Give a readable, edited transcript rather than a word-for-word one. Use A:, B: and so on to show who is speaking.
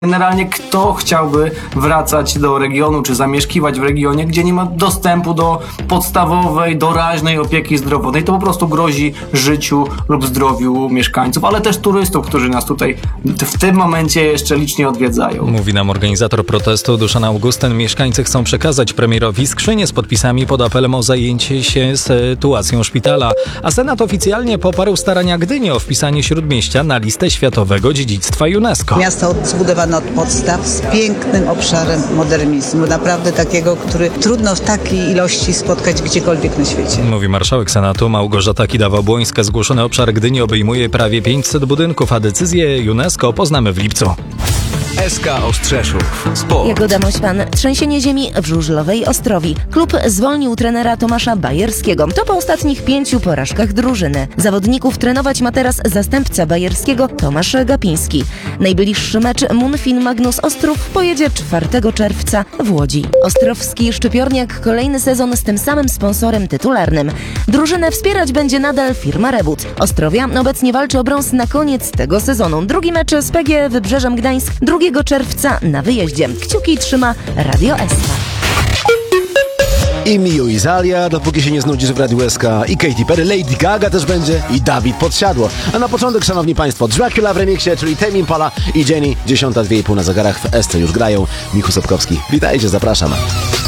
A: Generalnie kto chciałby wracać do regionu, czy zamieszkiwać w regionie, gdzie nie ma dostępu do podstawowej, doraźnej opieki zdrowotnej, to po prostu grozi życiu lub zdrowiu mieszkańców, ale też turystów, którzy nas tutaj w tym momencie jeszcze licznie odwiedzają.
B: Mówi nam organizator protestu Duszan Augustyn. Mieszkańcy chcą przekazać premierowi skrzynię z podpisami pod apelem o zajęcie się sytuacją szpitala, a Senat oficjalnie poparł starania Gdyni o wpisanie Śródmieścia na listę Światowego Dziedzictwa UNESCO.
C: Miasto zbudowane od podstaw z pięknym obszarem modernizmu, naprawdę takiego, który trudno w takiej ilości spotkać gdziekolwiek na świecie.
B: Mówi marszałek Senatu Małgorzata Kidawa-Błońska. Zgłoszony obszar Gdyni obejmuje prawie 500 budynków, a decyzję UNESCO poznamy w lipcu.
D: SK Ostrzeszów. Sport.
E: Jagoda Mośpan. Trzęsienie ziemi w Żużlowej Ostrowi. Klub zwolnił trenera Tomasza Bajerskiego. To po ostatnich 5 porażkach drużyny. Zawodników trenować ma teraz zastępca Bajerskiego Tomasz Gapiński. Najbliższy mecz Munfin Magnus Ostrów pojedzie 4 czerwca w Łodzi. Ostrowski Szczypiorniak kolejny sezon z tym samym sponsorem tytularnym. Drużynę wspierać będzie nadal firma Rebut. Ostrowia obecnie walczy o brąz na koniec tego sezonu. Drugi mecz z PGE Wybrzeżem Gdańsk 2 czerwca na wyjeździe. Kciuki trzyma Radio SK.
F: I Miu i Zalia, dopóki się nie znudzisz w Radiu SK, i Katy Perry, Lady Gaga też będzie, i Dawid Podsiadło. A na początek, szanowni państwo, Dracula w remiksie, czyli Tame Impala i Jenny, 10:02,5 na zegarach w SC już grają. Michu Sotkowski, witajcie, zapraszam.